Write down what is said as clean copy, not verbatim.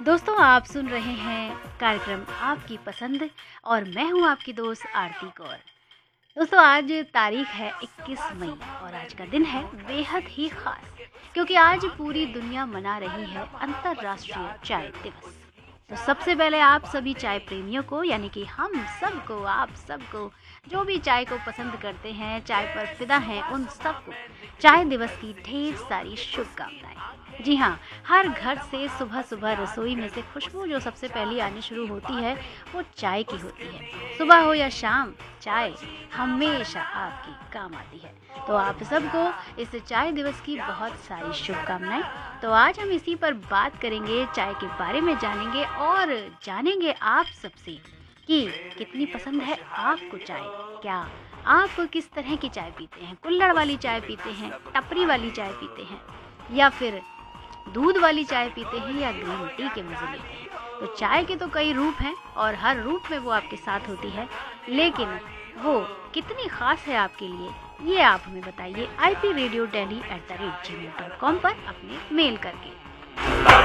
दोस्तों, आप सुन रहे हैं कार्यक्रम आपकी पसंद और मैं हूं आपकी दोस्त आरती कौर। दोस्तों, आज तारीख है 21 मई और आज का दिन है बेहद ही खास, क्योंकि आज पूरी दुनिया मना रही है अंतर्राष्ट्रीय चाय दिवस। तो सबसे पहले आप सभी चाय प्रेमियों को, यानी कि हम सबको, आप सबको जो भी चाय को पसंद करते हैं, चाय पर फिदा हैं, उन सबको चाय दिवस की ढेर सारी शुभकामनाएं। जी हाँ, हर घर से सुबह सुबह रसोई में से खुशबू जो सबसे पहली आनी शुरू होती है वो चाय की होती है। सुबह हो या शाम, चाय हमेशा आपकी काम आती है। तो आप सबको इस चाय दिवस की बहुत सारी शुभकामनाएं। तो आज हम इसी पर बात करेंगे, चाय के बारे में जानेंगे और जानेंगे आप सबसे कि कितनी पसंद है आपको चाय। क्या आप किस तरह की चाय पीते हैं? कुल्हड़ वाली चाय पीते हैं, टपरी वाली चाय पीते हैं, या फिर दूध वाली चाय पीते हैं, या ग्रीन टी के मजे लेते हैं? तो चाय के तो कई रूप हैं और हर रूप में वो आपके साथ होती है, लेकिन वो कितनी खास है आपके लिए, ये आप हमें बताइए ipradiodelhi@gmail.com पर अपने मेल करके।